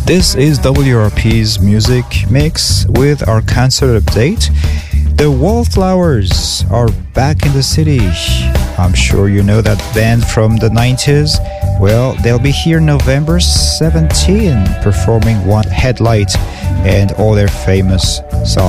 This is WRP's Music Mix with our concert update. The Wallflowers are back in the city. I'm sure you know that band from the 90s. Well, they'll be here November 17, performing One Headlight and all their famous